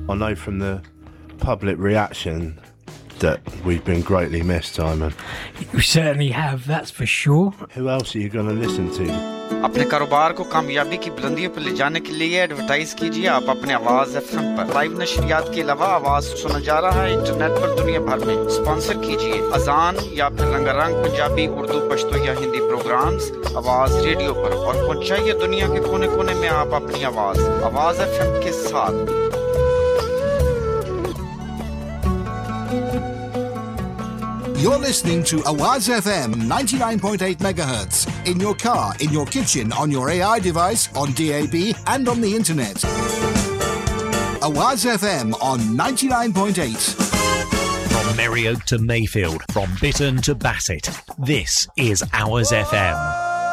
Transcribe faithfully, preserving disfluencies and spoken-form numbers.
I know from the public reaction that we've been greatly missed, Simon. We certainly have, that's for sure. Who else are you going to listen to? अपने कारोबार को कामयाबी की बुलंदियों पर ले जाने के लिए एडवर्टाइज कीजिए आप अपने आवाज एफएम पर। लाइव नशरियात के अलावा आवाज सुना जा रहा है इंटरनेट पर दुनिया भर में। स्पॉन्सर कीजिए अजान या फिर रंगारंग पंजाबी, उर्दू, पश्तो या हिंदी प्रोग्राम्स आवाज रेडियो पर और पहुंचाइए दुनिया के कोने-कोने में आप अपनी आवाज। आवाज एफएम के साथ। You're listening to Awaz F M ninety-nine point eight megahertz in your car, in your kitchen, on your A I device, on D A B and on the internet. Awaz F M on ninety-nine point eight. From Merrioak to Mayfield, from Bitton to Bassett, this is Awaz F M.